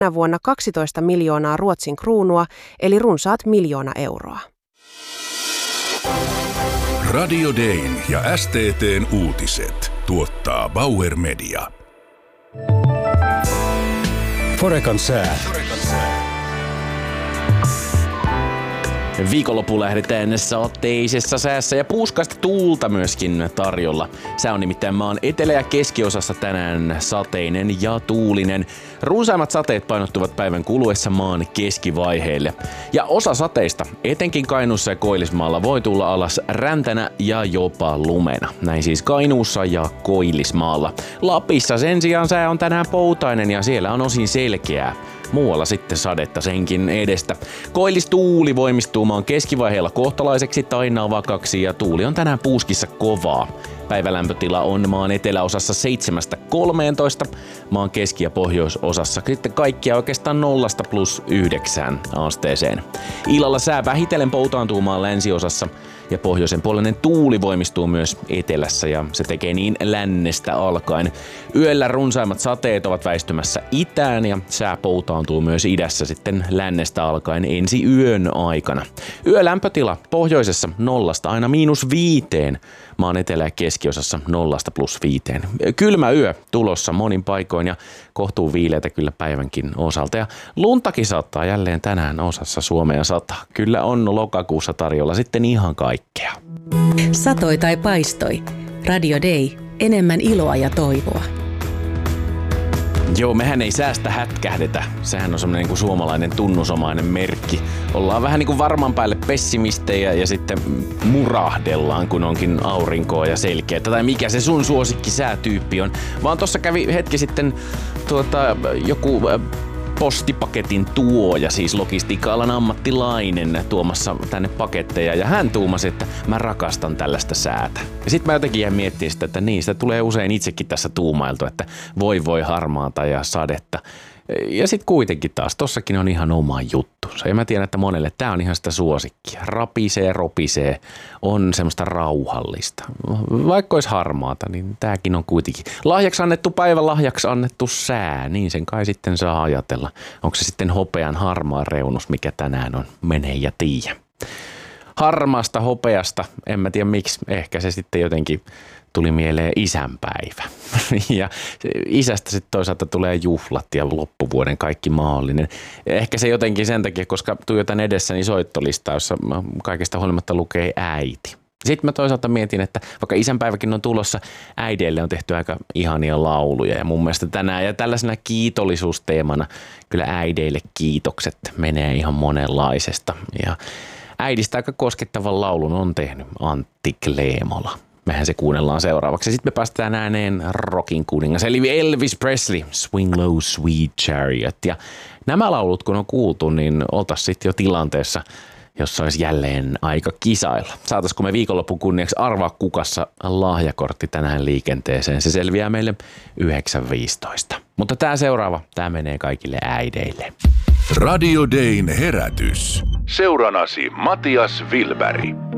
tänä vuonna 12 miljoonaa Ruotsin kruunua, eli runsaat 1 miljoona euroa. Radio Dayn ja STT:n uutiset tuottaa Bauer Media. Forecan sää. Viikonloppu lähdetään sateisessa säässä ja puuskaista tuulta myöskin tarjolla. Sää on nimittäin maan etelä- ja keskiosassa tänään sateinen ja tuulinen. Runsaimmat sateet painottuvat päivän kuluessa maan keskivaiheille. Ja osa sateista, etenkin Kainuussa ja Koillismaalla, voi tulla alas räntänä ja jopa lumena. Näin siis Kainuussa ja Koillismaalla. Lapissa sen sijaan sää on tänään poutainen ja siellä on osin selkeää. Muualla sitten sadetta senkin edestä. Koillistuuli voimistuu maan keskivaiheella kohtalaiseksi tai navakaksi ja tuuli on tänään puuskissa kovaa. Päivälämpötila on maan eteläosassa 7–13, maan keski- ja pohjoisosassa sitten kaikkia oikeastaan 0–+9 asteeseen. Illalla sää vähitellen poutaantuu maan länsiosassa ja pohjoisen puolinen tuuli voimistuu myös etelässä ja se tekee niin lännestä alkaen. Yöllä runsaimmat sateet ovat väistymässä itään ja sää poutaantuu myös idässä sitten lännestä alkaen ensi yön aikana. Yölämpötila pohjoisessa 0 aina -5, maan etelä- ja keskiosassa 0–+5. Kylmä yö tulossa monin paikoin ja kohtuu viileitä kyllä päivänkin osalta. Ja luntakin saattaa jälleen tänään osassa Suomea sataa. Kyllä on lokakuussa tarjolla sitten ihan kaikkea. Satoi tai paistoi. Radio Day. Enemmän iloa ja toivoa. Joo, mehän ei säästä hätkähdetä. Sehän on semmoinen niin kuin suomalainen tunnusomainen merkki. Ollaan vähän niin kuin varman päälle pessimistejä ja sitten murahdellaan, kun onkin aurinkoa ja selkeää. Tai mikä se sun suosikki säätyyppi on. Vaan tossa kävi hetki sitten joku postipaketin tuoja, siis logistiikka-alan ammattilainen tuomassa tänne paketteja ja hän tuumasi, että mä rakastan tällaista säätä. Ja sit mä jotenkin jäin miettimään sitä, että niin, sitä tulee usein itsekin tässä tuumailtu, että voi harmaata ja sadetta. Ja sit kuitenkin taas, tossakin on ihan oma juttunsa. Ja mä tiedän, että monelle tää on ihan sitä suosikkia. Rapisee, ropisee, on semmoista rauhallista. Vaikka olisi harmaata, niin tääkin on kuitenkin lahjaksi annettu päivä, lahjaksi annettu sää. Niin sen kai sitten saa ajatella. Onko se sitten hopean harmaa reunus, mikä tänään on, menee ja tiiä. Harmaasta hopeasta, en mä tiedä miksi, ehkä se sitten jotenkin tuli mieleen isänpäivä. Ja isästä sitten toisaalta tulee juhlat ja loppuvuoden kaikki mahdollinen. Ehkä se jotenkin sen takia, koska tuijotan edessäni soittolista, jossa kaikesta huolimatta lukee äiti. Sitten mä toisaalta mietin, että vaikka isänpäiväkin on tulossa, äideille on tehty aika ihania lauluja. Ja mun mielestä tänään ja tällaisena kiitollisuusteemana kyllä äideille kiitokset menee ihan monenlaisesta. Ja äidistä aika koskettavan laulun on tehnyt Antti Kleemola. Mehän se kuunnellaan seuraavaksi. Sitten me päästään ääneen rockin kuningas, eli Elvis Presley, Swing Low Sweet Chariot. Ja nämä laulut kun on kuultu, niin oltaisiin sitten jo tilanteessa, jossa olisi jälleen aika kisailla. Saataisiko me viikonlopun kunniaksi arvaa kukassa lahjakortti tänään liikenteeseen? Se selviää meille 9.15. Mutta tämä seuraava, tämä menee kaikille äideille. Radio Dayn herätys. Seuranasi Matias Wilberg.